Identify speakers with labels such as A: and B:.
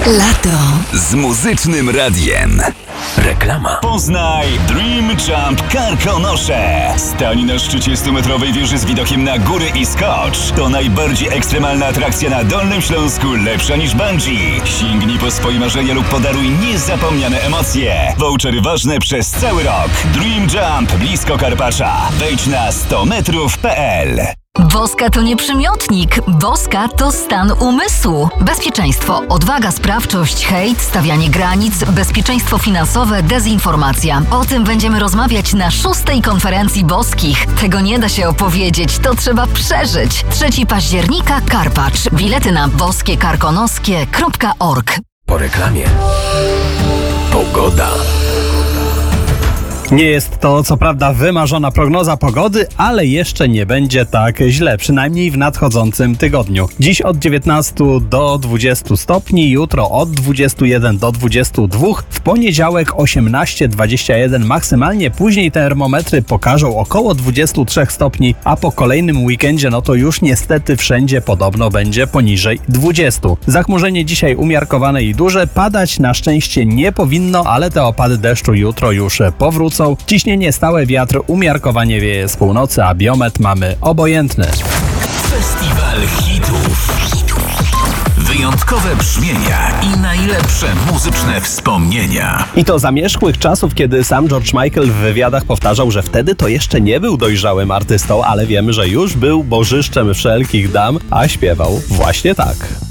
A: Lato
B: z Muzycznym Radiem.
C: Reklama.
D: Poznaj Dream Jump Karkonosze. Stań na szczycie 100-metrowej wieży z widokiem na góry i skocz. To najbardziej ekstremalna atrakcja na Dolnym Śląsku, lepsza niż bungee. Sięgnij po swoje marzenia lub podaruj niezapomniane emocje. Vouchery ważne przez cały rok. Dream Jump blisko Karpacza. Wejdź na 100metrów.pl.
A: Boska to nie przymiotnik. Boska to stan umysłu. Bezpieczeństwo, odwaga, sprawczość, hejt, stawianie granic, bezpieczeństwo finansowe, dezinformacja. O tym będziemy rozmawiać na 6. konferencji boskich. Tego nie da się opowiedzieć, to trzeba przeżyć. 3 października Karpacz. Bilety na boskiekarkonoskie.org.
C: Po reklamie. Pogoda.
E: Nie jest to co prawda wymarzona prognoza pogody, ale jeszcze nie będzie tak źle, przynajmniej w nadchodzącym tygodniu. Dziś od 19 do 20 stopni, jutro od 21 do 22, w poniedziałek 18-21 maksymalnie, później termometry pokażą około 23 stopni, a po kolejnym weekendzie no to już niestety wszędzie podobno będzie poniżej 20. Zachmurzenie dzisiaj umiarkowane i duże, padać na szczęście nie powinno, ale te opady deszczu jutro już powrócą. Ciśnienie stałe, wiatr umiarkowanie wieje z północy, a biometr mamy obojętny.
C: Festiwal hitów. Wyjątkowe brzmienia i najlepsze muzyczne wspomnienia.
E: I to zamierzchłych czasów, kiedy sam George Michael w wywiadach powtarzał, że wtedy to jeszcze nie był dojrzałym artystą, ale wiemy, że już był bożyszczem wszelkich dam, a śpiewał właśnie tak.